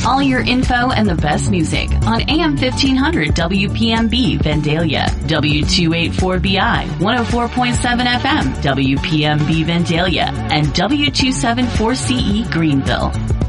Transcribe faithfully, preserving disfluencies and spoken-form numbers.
All your info and the best music on A M fifteen hundred W P M B Vandalia, W two eighty-four B I, one oh four point seven F M W P M B Vandalia, and W two seventy-four C E Greenville.